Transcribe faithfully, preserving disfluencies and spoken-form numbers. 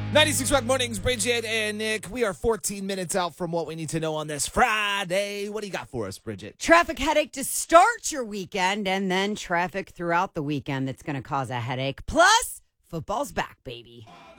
ninety-six Rock Mornings, Bridget and Nick. We are fourteen minutes out from what we need to know on this Friday. What do you got for us, Bridget? Traffic headache to start your weekend, and then traffic throughout the weekend that's going to cause a headache. Plus, football's back, baby.